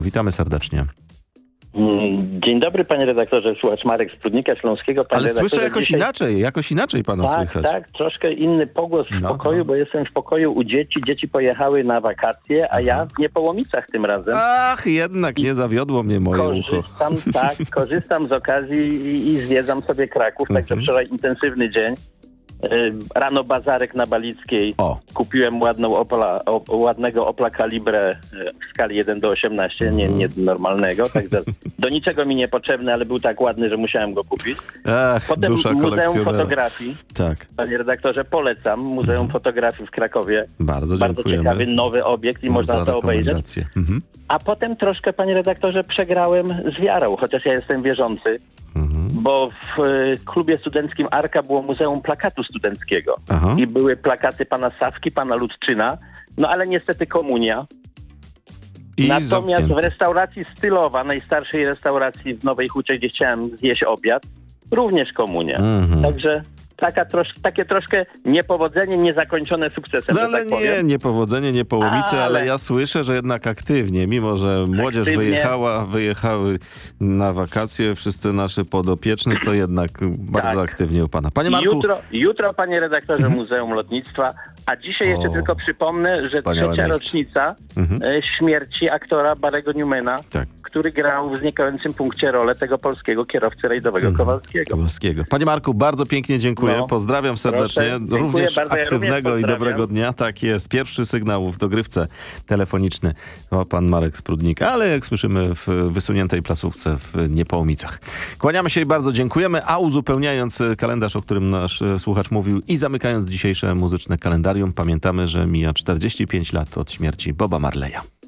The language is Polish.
Witamy serdecznie. Dzień dobry, panie redaktorze, słuchacz Marek z Prudnika Śląskiego. Ale słyszę jakoś inaczej pana słychać. Tak, troszkę inny pogłos w pokoju, bo jestem w pokoju u dzieci. Dzieci pojechały na wakacje, a ja w Niepołomicach tym razem. Ach, jednak nie zawiodło mnie moje ucho. Korzystam z okazji i zwiedzam sobie Kraków, także wczoraj intensywny dzień. Rano bazarek na Balickiej. Kupiłem ładnego Opla Calibre w skali 1:18, nie normalnego, także do niczego mi niepotrzebny, ale był tak ładny, że musiałem go kupić. Potem Muzeum Fotografii. Tak. Panie redaktorze, polecam. Muzeum Fotografii w Krakowie. Bardzo dziękujemy. Ciekawy, nowy obiekt i można to obejrzeć. A potem troszkę, panie redaktorze, przegrałem z wiarą, chociaż ja jestem wierzący. Bo w klubie studenckim Arka było Muzeum Plakatu Studenckiego. I były plakaty pana Sawki, pana Ludczyna, no ale niestety komunia. Natomiast w restauracji Stylowa, najstarszej restauracji w Nowej Hucie, gdzie chciałem zjeść obiad, również komunia. Także takie troszkę niepowodzenie, niezakończone sukcesem. No ale tak niepowodzenie, Niepołomice, ale ja słyszę, że jednak aktywnie, mimo że młodzież wyjechały na wakacje, wszyscy nasi podopieczni, to jednak bardzo aktywnie u pana. Panie Marku... Jutro, panie redaktorze, Muzeum Lotnictwa, a dzisiaj jeszcze tylko przypomnę, że trzecia rocznica śmierci aktora Barry'ego Newmana, który grał w Znikającym punkcie rolę tego polskiego kierowcy rajdowego Kowalskiego. Panie Marku, bardzo pięknie dziękuję. Pozdrawiam serdecznie. Również aktywnego i dobrego dnia. Tak jest. Pierwszy sygnał w dogrywce telefoniczny to pan Marek z Prudnika, ale jak słyszymy w wysuniętej placówce w Niepołomicach. Kłaniamy się i bardzo dziękujemy, a uzupełniając kalendarz, o którym nasz słuchacz mówił i zamykając dzisiejsze muzyczne kalendarium, pamiętamy, że mija 45 lat od śmierci Boba Marleya.